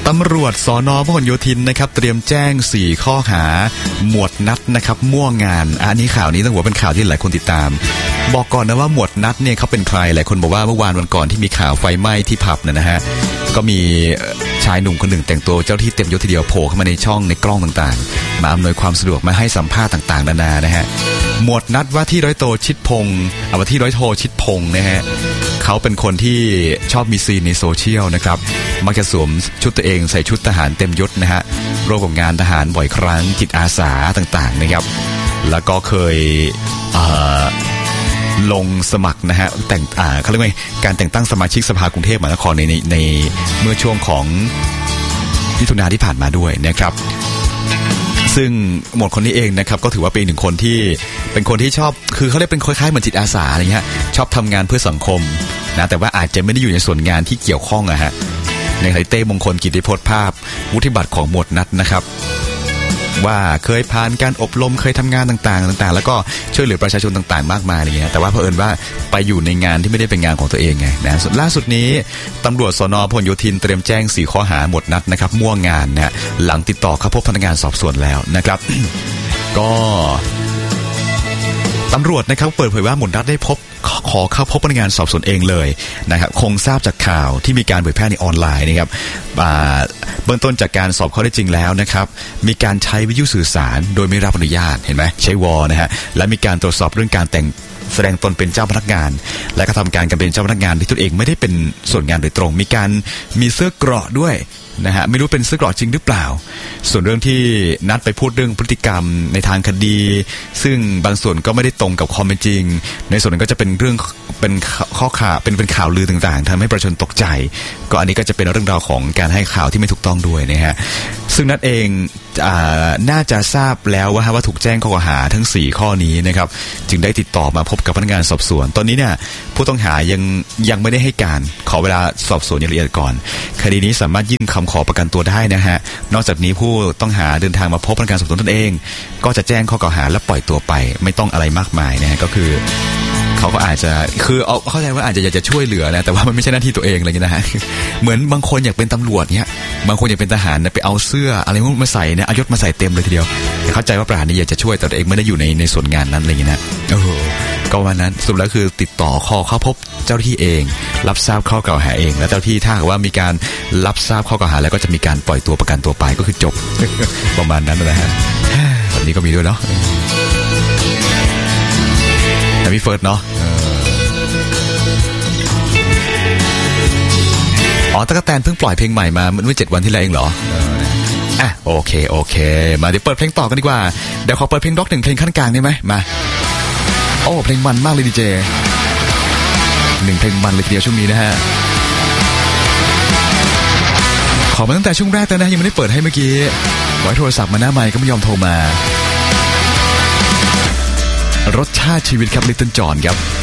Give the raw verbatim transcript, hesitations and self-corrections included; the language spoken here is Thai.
ตำรวจสน.พหลโยธินนะครับเตรียมแจ้งสี่ข้อหาหมวดนัดนะครับมั่วงานอันนี้ข่าวนี้ต้องบอกว่าเป็นข่าวที่หลายคนติดตามบอกก่อนนะว่าหมวดนัดเนี่ยเขาเป็นใครหลายคนบอกว่าเมื่อวานวันก่อนที่มีข่าวไฟไหม้ที่ผับนะฮะก็มีชายหนุ่มคนหนึ่งแต่งตัวเจ้าที่เต็มยศทีเดียวโผล่เข้ามาในช่องในกล้องต่างๆมาอำนวยความสะดวกมาให้สัมภาษณ์ต่างๆนานานะฮะหมวดนัดว่าที่ร้อยโทชิดพงศ์เอาว่าที่ร้อยโทชิดพงศ์นะฮะเขาเป็นคนที่ชอบมีซีนในโซเชียลนะครับมักจะสวมชุดตัวเองใส่ชุดทหารเต็มยศนะฮะร่วมกับงานทหารบ่อยครั้งจิตอาสาต่างๆนะครับแล้วก็เคยลงสมัครนะฮะแต่งอ่าเขาเรียกว่าการแต่งตั้งสมาชิกสภากรุงเทพมหานครในในในเมื่อช่วงของมิถุนายนที่ผ่านมาด้วยนะครับซึ่งหมวดคนนี้เองนะครับก็ถือว่าเป็นหนึ่งคนที่เป็นคนที่ชอบคือเขาเรียกเป็นคล้ายๆเหมือนจิตอาสาอะไรเงี้ยชอบทำงานเพื่อสังคมนะแต่ว่าอาจจะไม่ได้อยู่ในส่วนงานที่เกี่ยวข้องอะฮะในไทเต้มงคลกิตติพจน์ภาพวุฒิบัตรของหมวดนัดนะครับว่าเคยผ่านการอบรมเคยทำงานต่างๆต่างๆแล้วก็ช่วยเหลือประชาชนต่างๆมากมายอะไรเงี้ยแต่ว่าเผอิญว่าไปอยู่ในงานที่ไม่ได้เป็นงานของตัวเองไงนะล่าสุดนี้ตำรวจสน.พหลโยธินเตรียมแจ้งสี่ข้อหาหมวดนัดนะครับมั่วงานนะหลังติดต่อเข้าพบพนักงานสอบสวนแล้วนะครับ ก็ตำรวจนะครับเปิดเผยว่าหมวดนัดได้พบขอเข้าพบพนักงานสอบสวนเองเลยนะครับคงทราบจากข่าวที่มีการเผยแพร่ในออนไลน์นะครับเบื้องต้นจากการสอบข้อได้จริงแล้วนะครับมีการใช้วิทยุสื่อสารโดยไม่รับอนุญาตเห็นไหมใช้วอนะฮะและมีการตรวจสอบเรื่องการแต่งแสดงตนเป็นเจ้าพนักงานและกระทำการการเป็นเจ้าพนักงานที่ตนเองไม่ได้เป็นส่วนงานโดยตรงมีการมีเสื้อเกราะด้วยนะฮะไม่รู้เป็นเสื้อเกราะจริงหรือเปล่าส่วนเรื่องที่นัดไปพูดเรื่องพฤติกรรมในทางคดีซึ่งบางส่วนก็ไม่ได้ตรงกับความเป็นจริงในส่วนนั้นก็จะเป็นเรื่องเป็นข้อข่าวเป็นเป็นข่าวลือต่างๆทำให้ประชาชนตกใจก็อันนี้ก็จะเป็นเรื่องราวของการให้ข่าวที่ไม่ถูกต้องด้วยนะฮะซึ่งนัดเองน่าจะทราบแล้วว่าว่าถูกแจ้งข้อกล่าวหาทั้งสี่ข้อนี้นะครับจึงได้ติดต่อมาพบกับพนักงานสอบสวนตอนนี้เนี่ยผู้ต้องหายังยังไม่ได้ให้การขอเวลาสอบสวนอย่างละเอียดก่อนคดีนี้สามารถยื่นคำขอประกันตัวได้นะฮะนอกจากนี้ผู้ต้องหาเดินทางมาพบพนักงานสอบสวนตนเองก็จะแจ้งข้อกล่าวหาและปล่อยตัวไปไม่ต้องอะไรมากมายนะฮะก็คือเขาก็อาจจะคือเอาเข้าใจว่าอาจจะอยากจะช่วยเหลือนะแต่ว่ามันไม่ใช่หน้าที่ตัวเองอะไรอย่างเงี้ยนะฮะเหมือนบางคนอยากเป็นตำรวจเนี้ยบางคนอยากเป็นทหารนะไปเอาเสื้ออะไรมาใส่เนี่ยเอายศมาใส่เต็มเลยทีเดียวแต่เข้าใจว่าปราณนี้อยากจะช่วยแต่ตัวเองไม่ได้อยู่ในในส่วนงานนั้นอะไรอย่างเงี้ยนะโอ้โหก็วันนั้นสรุปแล้วคือติดต่อขอเข้าพบเจ้าหน้าที่เองรับทราบข้อกล่าวหาเองแล้วเจ้าที่ถ้าว่ามีการรับทราบข้อกล่าวหาแล้วก็จะมีการปล่อยตัวประกันตัวไปก็คือจบ ประมาณนั้นนะฮะแบบนี้ก็มีด้วยเนาะแต่พี่เฟิร์สเนาะอ๋อตั๊กแตนเพิ่งปล่อยเพลงใหม่มาเมื่อเจ็ดวันที่แล้วเองเหรออ่ะโอเคโอเคมาเดี๋ยวเปิดเพลงต่อกันดีกว่าเดี๋ยวขอเปิดเพลงร็อกหนึ่งเพลงขั้นกลางได้ไหมมาโอ้เพลงมันมากเลยดีเจหนึ่งเพลงมันเลยทีเดียวช่วงนี้นะฮะขอมาตั้งแต่ช่วงแรกแล้วนะยังไม่ได้เปิดให้เมื่อกี้ไว้โทรศัพท์มาหน้าไมค์ก็ไม่ยอมโทรมารสชาติชีวิตครับลิตเติ้ลจอห์นครับ